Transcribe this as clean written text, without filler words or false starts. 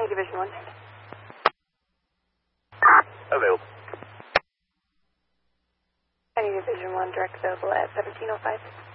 Miami Division 1. Available. Miami Division 1, direct available at 1705.